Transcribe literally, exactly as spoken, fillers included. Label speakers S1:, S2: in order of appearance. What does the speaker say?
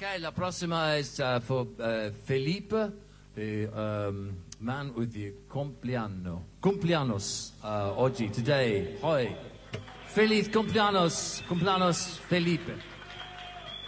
S1: Ok, la prossima è uh, for uh, Felipe, the um, man with the compleanno. Compleannos uh, oggi, today. Hoi. Feliz cumpleaños, cumpleaños Felipe.